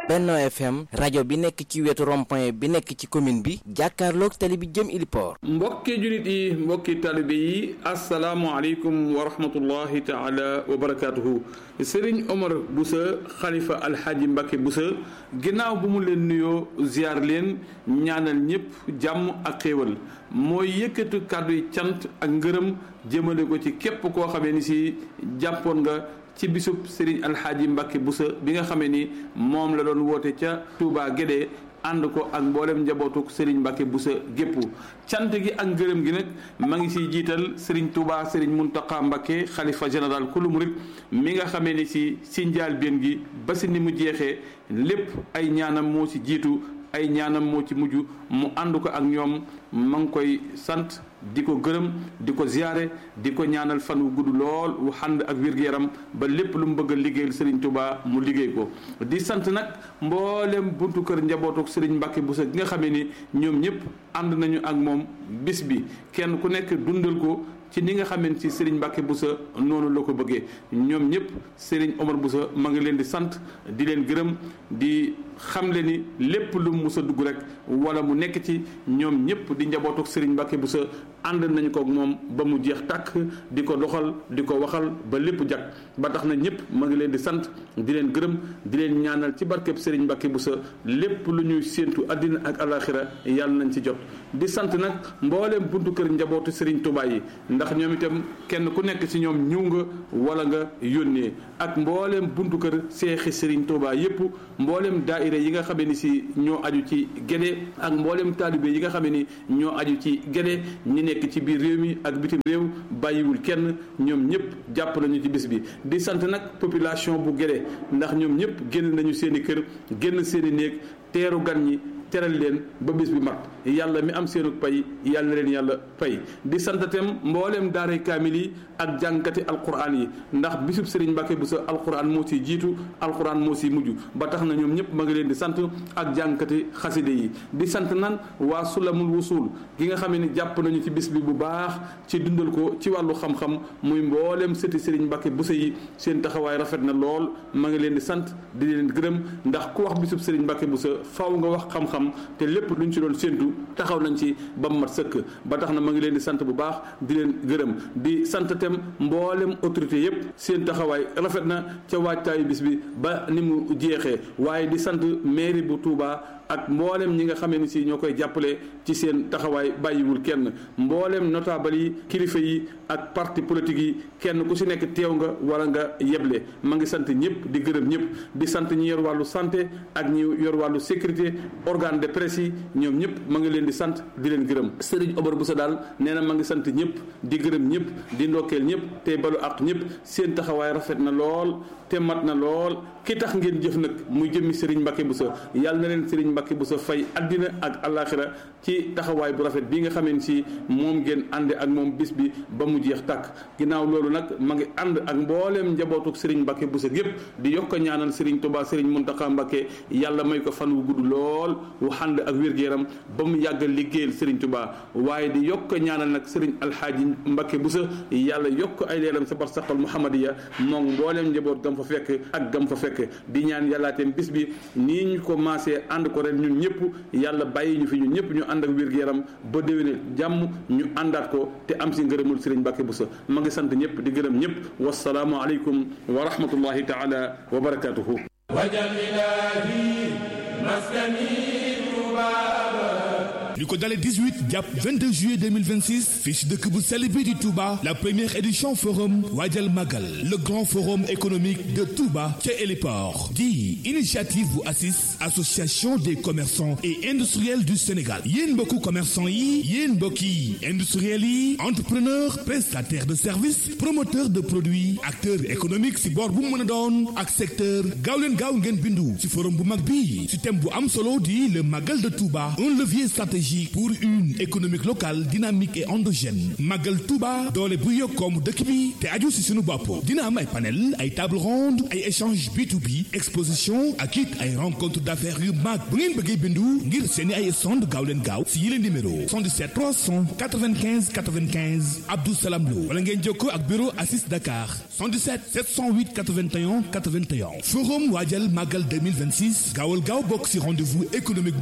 Benno FM rajo bi nekk ci wetu rond-point bi nekk ci commune bi jàkkaarloog tali bi jëm Iliport. mbokki julit yi mbokki talibe yi asalaamualeykum wa rahmatullahi taala wa barakaatuhu. Serigne Omar Bousso xalifa alxaaji Mbacke Bousso ginnaaw bu mu leen nuyoo ziar leen ñaanal ñëpp jàmm ak xéewal mooy yëkkatu kàddu yi cant ak ngërëm jëmale ko ci képp koo xamee ni si jàppoon nga ci bisub Serigne Alxaaji Mbacke Bousso bi nga xamee ni moom la doon woote ca Touba Guédé ànd ko ak mboolem njabootuk Serigne Mbacke Bousso gépp cant gi ak ngërëm gi nag ma ngi siy jiital Serigne Touba Serigne Mountakha Mbacke xalifa général kulu murit mi nga xamee ni si njëlbéen gi ba si ni mu jeexee lépp ay ñaanam moo si jiitu ay ñaanam moo ci mujj mu ànd ko ak ñoom ma ngi koy sant di ko gërëm di ko ziyaare di ko ñaanal fan wu gudd lool wu ànd ak wér-gu-yaram ba lépp lu mu bëgg a liggéeyal Serigne Touba mu liggéey ko di sant nag mboolem buntu kër njabootuk Serigne Mbacke Bousso gi nga xamee ni ñoom ñëpp ànd nañu ak moom bis bi kenn ku nekk dundal ko ci ni nga xamee ci Serigne Mbacke Bousso noonu la ko bëggee ñoom ñëpp Serigne Omar Bousso ma ngi leen di sant di leen gërëm di xamle ni lépp lu mu mus a dugg rek wala mu nekk ci ñoom ñëpp di njabootuk Serigne Mbacke Bousso ànd nañu ko ak moom ba mu jeex tàkk di ko doxal di ko waxal ba lépp jag ba tax na ñëpp ma ngi leen di sant di leen gërëm di leen ñaanal ci barkeb Serigne Mbacke Bousso lépp lu ñuy séentu àddina ak alaxira yàlla nañ ci jot di sant nag mbooleem buntu kër njabootu Serigne Touba yi ndax ñoom itam kenn ku nekk ci ñoom ñëw nga wala nga yónnee ak mbooleem buntu kër seexi Serigne Touba yépp mbooleem daayira yi nga xamee ni si ñoo aju ci Guédé ak mbooleem taalibe yi nga xamee ni ñoo aju ci Guédé ñi nekk ci biir réew mi ak bitim réew bàyyiwul kenn ñoom ñëpp jàpp nañu ci bis bi di sant nag population bu Guédé ndax ñoom ñëpp génn nañu seen i kër génn seen i néeg teeru gan ñi teral leen ba bis bi mat yàlla mi am seenu pay yàlla na leen yàlla pay di santatem mbooleem daaray kaamil yi ak jàngkati alquran yi ndax bisub Serigne Mbacke Bousso alquran moo si jiitu alquran moo si mujj ba tax na ñoom ñëpp ma ngi leen di sant ak jàngkati xaside yi di sant nan waa Sulamul Wusul gi nga xam ne jàpp nañu ci bis bi bu baax ci dundal ko ci wàllu xam-xam muy mbooleem sëti Serigne Mbacke Bousso yi seen taxawaay rafet na lool ma ngi leen di sant di leen gërëm ndax ku wax bisub Serigne Mbacke Bousso faw nga wax xam-xam te lépp luñ ci doon séentu taxaw nañ ci ba mu mat sëkk ba tax na ma ngi leen di sant bu baax di leen gërëm di sant tem mboolem autorité yépp seen taxawaay rafet na ca waajtaayu bis bi ba ni mu jeexee waaye di sant mairie bu Touba ak mboolem ñi nga xamee ni si ñoo koy jàppale ci seen taxawaay bàyyiwul kenn mboolem notable yi kilifa yi ak parti politique yi kenn ku si nekk teew nga wala nga yeble ma ngi sant ñëpp di gërëm ñëpp di sant ñi yor wàllu santé ak ñi yor wàllu sécurité organe de presse yi ñoom ñëpp ma ngi leen di sant di leen gërëm Serigne Omar Bousso daal nee na ma ngi sant ñëpp di gërëm ñëpp di ndokkeel ñëpp te balu ak ñëpp seen taxawaay rafet na lool te mat na lool ki tax ngeen jëf nag muy jëmmi Serigne Mbacke Bousso yàlla na leen Serigne Mbacke Bousso fay àddina ak àllaaxira ci taxawaay bu rafet bi nga xamee si moom ngeen ànde ak moom bis bi ba mu jeex tàkk ginnaaw loolu nag ma ngi ànd ak mbooleem njabootuk Serigne Mbacke Bousso gépp di yokk ñaanal Serigne Touba Serigne Mountakha Mbacke yàlla may ko fan wu gudd lool wu ànd ak wér-gu-yaram ba mu yàgg liggéeyal Serigne Touba waaye di yokk ñaanal nag Serigne Alxaaji Mbacke Bousso yàlla yokk ay leeram sa barsaqal Muhammadiya moom mbooleem njaboot gam fa fekk ak gam fa fekk di ñaan yàllaateem bis bi nii ñu ko maasee ànd ko ren ñun ñëpp yàlla bàyyi ñu fi ñun ñëpp ñu ànd ak wér-gu-yaram ba déwéne jàmm ñu àndaat ko te am si ngërëmul Serigne Mbacke Bousso ma ngi sant ñëpp di gërëm ñëpp wasalaamu aleykum wa rahmatullahi taala wa barakatuhu li ko dalee 18 jàpp 22 juillet 2026 fii ci dëkk bu sell bi di Touba la première édition forum Waajal Magal le grand forum économique de Touba ca Héliport di initiative bu ACIS association des commerçants et industriels du Sénégal yéen mbokku commerçants yi yéen mbokki industriels yi entrepreneurs prestataires de services promoteurs de produits acteurs économiques ci boor bu mu mën a doon ak secteur gaaw leen gaaw ngeen bindu ci forum bu mag bi ci thème bu am solo di le Magal de Touba un levier stratégique stratégie pour une économie locale dynamique et endogène Magal Touba doole bu yokk koomu dëkk bi te aju si sunu bopp dina am ay panel ay table ronde ay échange B2B exposition ak it ay rencontre d'affaires yu mag bu ngeen bëggee bindu ngir seeni ay stand gaaw leen gaaw si yile numéro 77 395 95 Abdou Salam Lo wala ngeen jokkoo ak bureau Assis Dakar 77 708 81 81 forum waajal Magal 2026 gaawal gaaw bokk si rendez-vous économique